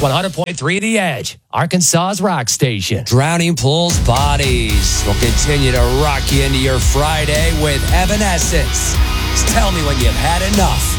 100.3 The Edge, Arkansas's rock station. Drowning Pool's Bodies will continue to rock you into your Friday with Evanescence. Just tell me when you've had enough.